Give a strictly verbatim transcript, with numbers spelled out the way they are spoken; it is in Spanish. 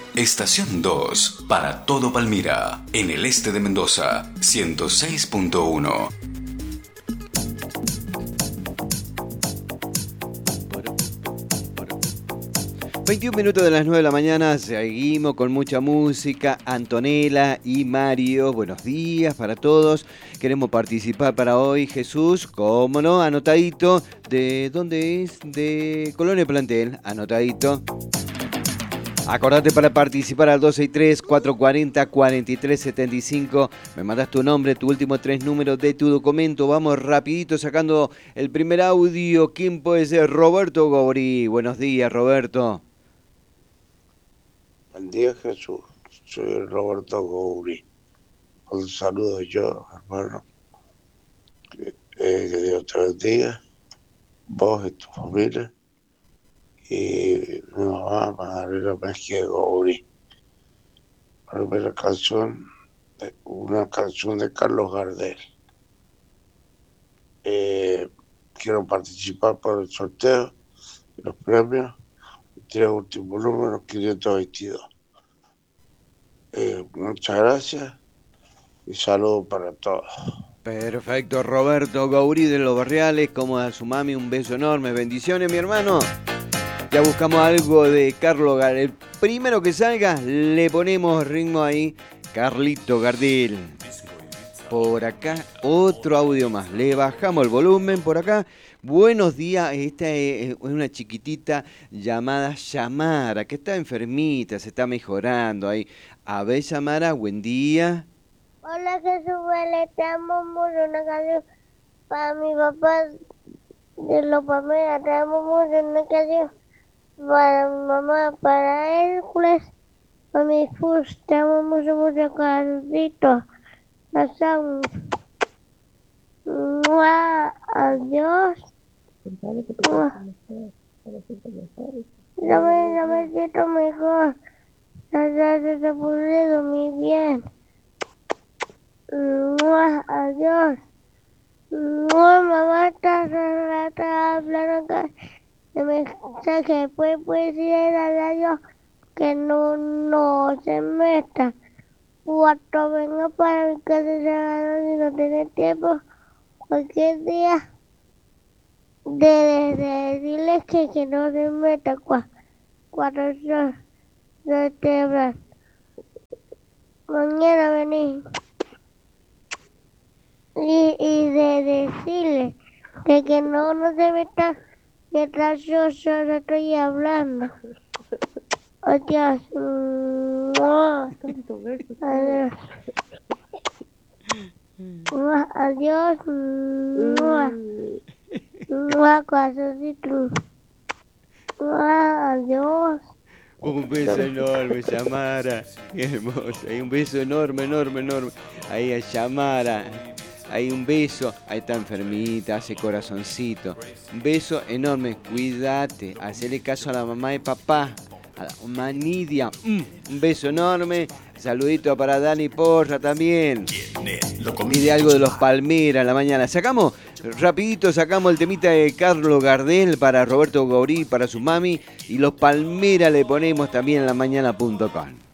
Estación dos, para todo Palmira, en el este de Mendoza, ciento seis punto uno. veintiún minutos de las nueve de la mañana, seguimos con mucha música. Antonella y Mario, buenos días para todos. Queremos participar para hoy, Jesús, cómo no, anotadito. ¿De dónde es? De Colonia Plantel, anotadito. Acordate para participar al dos seis tres, cuatro cuatro cero, cuatro tres siete cinco. Me mandas tu nombre, tu último tres números de tu documento. Vamos rapidito sacando el primer audio. ¿Quién puede ser? Roberto Gobri. Buenos días, Roberto. Buen día, Jesús. Soy Roberto Gobri. Un saludo yo, hermano. Que, eh, que Dios te bendiga. Vos y tu familia. Y mi mamá, María Mejía Gobri. La primera canción, una canción de Carlos Gardel. Eh, quiero participar por el sorteo de los premios. Tres últimos números, quinientos veintidós. Eh, muchas gracias y saludos para todos. Perfecto, Roberto Gobri de Los Barriales, como a su mami, un beso enorme. Bendiciones, mi hermano. Ya buscamos algo de Carlos Gardel. El primero que salga, le ponemos ritmo ahí. Carlito Gardel. Por acá, otro audio más. Le bajamos el volumen por acá. Buenos días, esta es una chiquitita llamada Yamara, que está enfermita, se está mejorando ahí. A ver, Yamara, buen día. Hola, Jesús, le te amo mucho, una canción para mi papá de los Palmeras, te amo mucho, una canción para mi mamá, para Hércules, para mi Fus, te amo mucho, mucho, Carlito. Pasamos. Adiós. Ya me, ya me siento mejor. Ya, ya, ya se pude dormir bien. Adiós. Mamá está, está, está hablando acá de mensaje. Después puede decir a la radio que no, no se meta. Cuando venga para mi casa y no tiene tiempo, cualquier día, de, de, de decirles que, que no se meta cua, cuando yo, yo esté hablando. Mañana vení. Y, y de decirle que, que no, no se meta mientras yo, yo estoy hablando. Adiós. Adiós. Adiós. Corazoncito. Adiós. Un beso enorme, Yamara. Qué hermosa. Hay un beso enorme, enorme, enorme. Ahí a Yamara. Hay un beso. Ahí está enfermita, hace corazoncito. Un beso enorme. Cuídate. Hacele caso a la mamá y papá. A la mamá Nidia. Mm, un beso enorme. Saludito para Dani Porra también. Pide algo de los Palmeras en la mañana. Sacamos, rapidito, sacamos el temita de Carlos Gardel para Roberto Gobri, para su mami. Y los Palmeras le ponemos también en la mañana punto com.